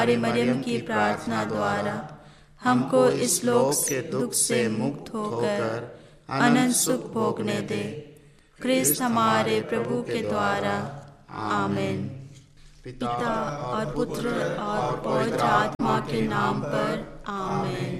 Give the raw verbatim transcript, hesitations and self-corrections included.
हमारी मरियम की प्रार्थना द्वारा हमको इस लोक के दुख से मुक्त होकर अनंत सुख भोगने दे। ख्रिस्त हमारे प्रभु के द्वारा। आमीन। पिता और पुत्र और पवित्र आत्मा के नाम पर। आमीन।